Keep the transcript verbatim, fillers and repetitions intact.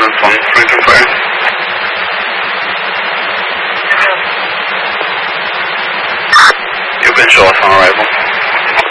ambulance one three two five. You've been shot on arrival.